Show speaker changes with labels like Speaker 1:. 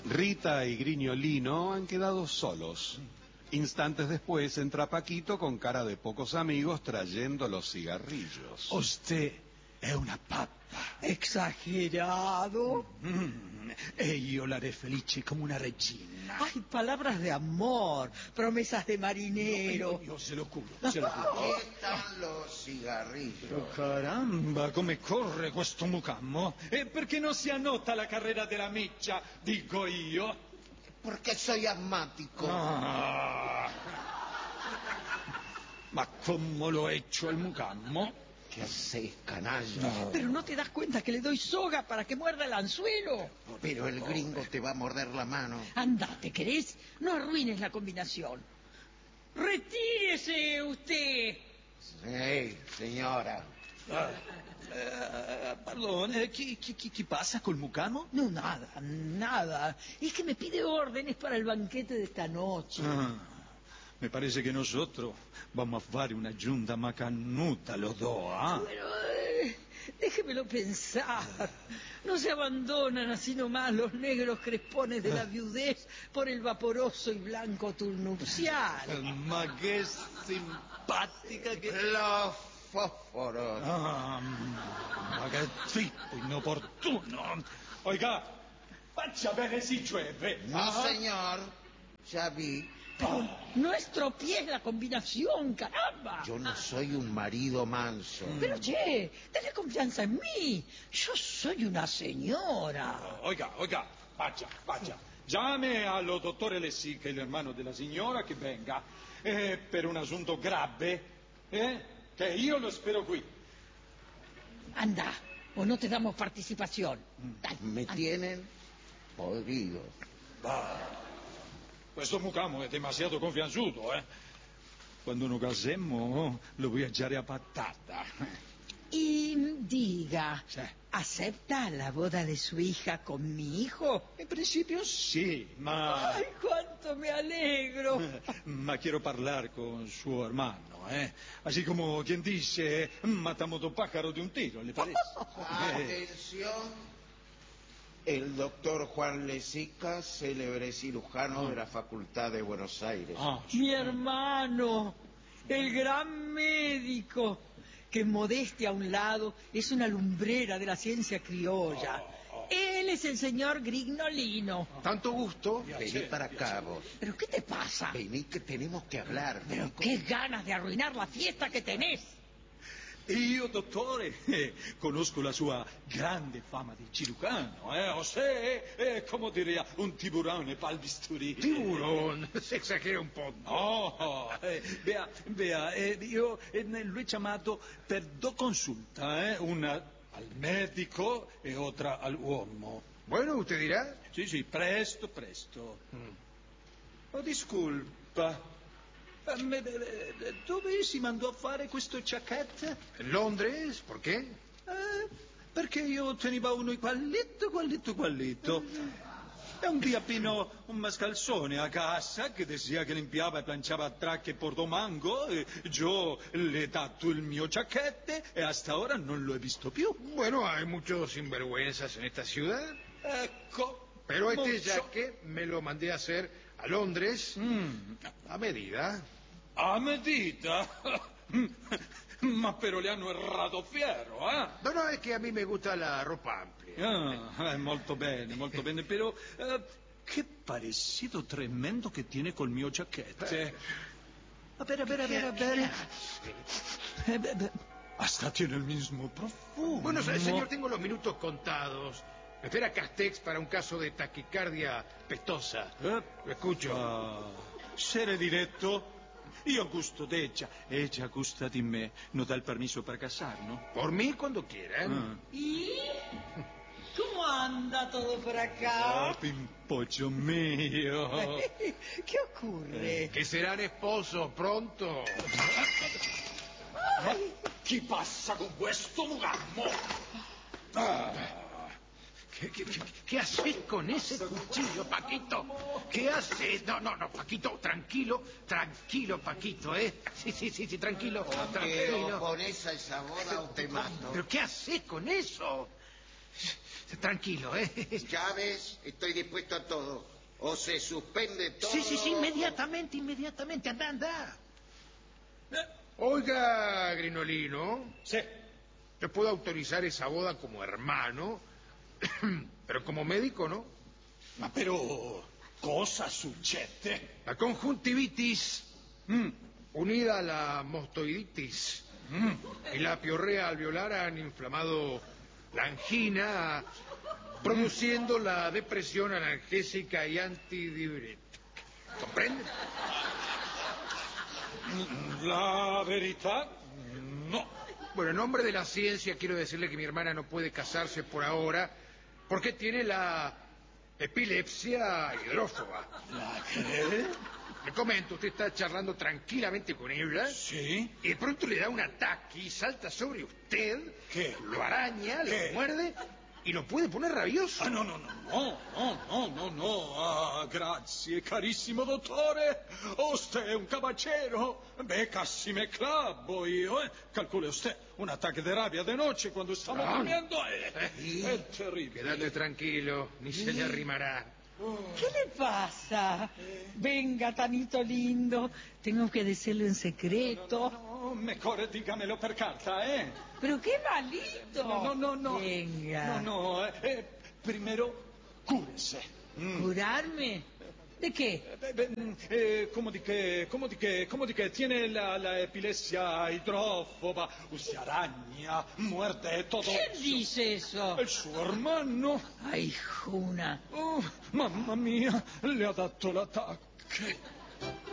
Speaker 1: Rita y Grignolino han quedado solos. Instantes después entra Paquito con cara de pocos amigos trayendo los cigarrillos.
Speaker 2: Usted è una pappa.
Speaker 3: Exagerado.
Speaker 2: E io la haré felice come una regina.
Speaker 3: Ay, palabras de amor, promesas de marinero.
Speaker 2: Io se lo curo, se lo curo.
Speaker 4: Aquí están los cigarrillos.
Speaker 2: Oh, caramba, come corre questo mucammo. E perché non si annota la carrera della miccia, dico io?
Speaker 4: Porque soy asmático.
Speaker 2: Ah. Ma come lo he hecho el mucammo?
Speaker 4: ¿Qué haces, canalla?
Speaker 3: Pero no te das cuenta que le doy soga para que muerda el anzuelo.
Speaker 4: Pero el gringo te va a morder la mano.
Speaker 3: Andate, ¿querés? No arruines la combinación. ¡Retírese usted!
Speaker 4: Sí, señora.
Speaker 2: Pardon, chi passa col mucamo?
Speaker 3: No, nada. Es que me pide órdenes para el banquete de esta noche.
Speaker 2: Me parece que nosotros vamos a fare una giunta macanuta los dos, ¿ah?
Speaker 3: Pero déjemelo pensar. No se abandonan así nomás los negros crespones de la viudez por el vaporoso y blanco turnupcial.
Speaker 2: Ma che simpatica che...
Speaker 4: Los fósforos.
Speaker 2: Ma che tipo inopportuno. Oiga, faccia bene si llueve.
Speaker 4: No, señor. Ya vi.
Speaker 3: Pero no estropees la combinación, caramba.
Speaker 4: Yo no soy un marido manso.
Speaker 3: Pero che, dale confianza en mí. Yo soy una señora.
Speaker 2: Oiga, vaya. Llame allo dottore Lessi, che è l'hermano della signora, che venga per un asunto grave, che io lo spero qui.
Speaker 3: Anda, o no te damos participación. Dale,
Speaker 4: Me
Speaker 3: anda.
Speaker 4: tienen podrido.
Speaker 2: Questo mucamo è demasiado confianzuto, Quando nos casemos lo voy a echare a patata.
Speaker 3: Y diga,
Speaker 2: Sí.
Speaker 3: ¿acepta la boda de su hija con mi hijo?
Speaker 2: In principio sì, ma...
Speaker 3: ¡Ay, cuánto me alegro!
Speaker 2: Ma quiero parlare con suo hermano, Así como quien dice, matamos dos pájaros de un tiro, ¿le parece?
Speaker 4: Atención. El doctor Juan Lesica, célebre cirujano de la Facultad de Buenos Aires.
Speaker 3: Mi hermano, el gran médico, que modestia a un lado es una lumbrera de la ciencia criolla. Él es el señor Grignolino.
Speaker 4: Tanto gusto. Vení para acá, vos.
Speaker 3: ¿Pero qué te pasa?
Speaker 4: Vení que tenemos que hablar.
Speaker 3: Pero qué ganas de arruinar la fiesta que tenés.
Speaker 2: Io, dottore, conosco la sua grande fama di cirujano, O sé, come diría, un tiburone pal bisturi.
Speaker 5: Tiburón, se exagera un po'.
Speaker 2: No, vea, io lo he chiamato per due consulta, una al medico e otra al uomo.
Speaker 5: Bueno, usted dirá.
Speaker 2: Sì, presto. Oh, disculpa. Dove si mandò a fare questo jacket?
Speaker 5: ¿En Londres? ¿Por qué?
Speaker 2: Perché io tenevo uno quallito. E un dia pieno un mascalzone a casa che decía che limpiava e planciava tracche e portomango e io le he dato il mio jacket e hasta ora non lo he visto più.
Speaker 5: Bueno, hay muchos sinvergüenzas en esta ciudad.
Speaker 2: Ecco.
Speaker 5: Pero este
Speaker 2: mucho.
Speaker 5: jacket me lo mandé a hacer a Londres a medida.
Speaker 2: A medida? Ma però le hanno errato fiero,
Speaker 5: No, es que a mí me gusta la ropa amplia.
Speaker 2: Molto bene, però che parecido tremendo che tiene col mio jacket. A ver. Hasta tiene el mismo profumo.
Speaker 5: Bueno, señor, tengo los minutos contados. Me espera Castex para un caso de taquicardia pestosa. Lo escucho.
Speaker 2: Sere diretto. Io gusto d'Eggia, Eggia gusta di me. Non dà il permiso per casarnos?
Speaker 5: Por mí, cuando quiera.
Speaker 3: ¿Y cómo anda todo por acá?
Speaker 2: Pimpollo mio.
Speaker 3: ¿Qué ocurre?
Speaker 5: Que serán esposos pronto.
Speaker 2: Chi passa con questo mugammo?
Speaker 5: ¿Qué haces con ese cuchillo, Paquito? ¿Qué haces? No, Paquito, tranquilo, Paquito, Sí, tranquilo,
Speaker 4: Te
Speaker 5: tranquilo.
Speaker 4: opones a esa boda o te mato.
Speaker 5: ¿Pero qué haces con eso? Tranquilo, ¿eh?
Speaker 4: Ya ves, estoy dispuesto a todo. O se suspende todo...
Speaker 5: Sí, inmediatamente. Anda. Oiga, Grinolino.
Speaker 2: Sí.
Speaker 5: Te puedo autorizar esa boda como hermano, pero como médico, ¿no?
Speaker 2: Ma però cosa succede?
Speaker 5: La conjuntivitis, unida a la mostoiditis y la piorrea alveolar han inflamado la angina, produciendo la depresión analgésica y antidiurética. ¿Comprende?
Speaker 2: La verità, no.
Speaker 5: Bueno, en nombre de la ciencia quiero decirle que mi hermana no puede casarse por ahora porque tiene la epilepsia hidrófoba.
Speaker 2: ¿La qué?
Speaker 5: Le comento, usted está charlando tranquilamente con ella.
Speaker 2: Sí.
Speaker 5: Y de pronto le da un ataque y salta sobre usted.
Speaker 2: ¿Qué?
Speaker 5: Lo araña,
Speaker 2: ¿Qué?
Speaker 5: lo muerde y lo puede poner rabioso.
Speaker 2: Ah, no. Grazie, carissimo dottore. Usted è un caballero. Ve casi me clavo io, Calcule usted, un ataque de rabia de noche cuando estamos durmiendo es terrible.
Speaker 5: Quédate tranquilo, ni se le arrimará.
Speaker 3: ¿Qué le pasa? Venga, Tanito lindo. Tengo que decirle en secreto.
Speaker 2: No, mejor dígamelo per carta,
Speaker 3: Pero qué malito.
Speaker 2: No.
Speaker 3: Venga.
Speaker 2: Primero, cúrese.
Speaker 3: ¿Curarme? ¿De qué?
Speaker 2: Come di che tiene la epilepsia idrofoba, si aragna, muerde todo.
Speaker 3: ¿Quién dice eso?
Speaker 2: El suo hermano.
Speaker 3: Ay, Juna.
Speaker 2: Oh, mamma mia, le ha dato l'attacco.